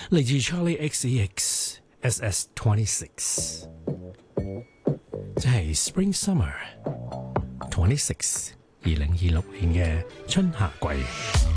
嚟自 Charlie XCX SS26， 即係 Spring Summer 26，2026年嘅春夏季。